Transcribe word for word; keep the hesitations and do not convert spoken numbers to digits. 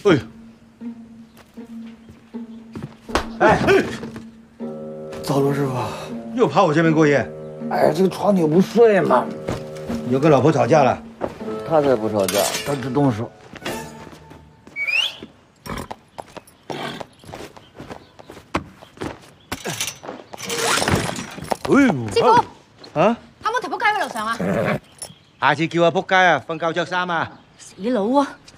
哎，哎， 赵罗师傅， 又跑我这边过夜？ 哎呀，这个床你又不睡嘛？ 又跟老婆吵架了？ 他才不吵架，他只动手。 師傅， 啊？ 可唔可以仆街喺樓上啊？ 下次叫我仆街啊，瞓覺着衫啊！ 死佬啊！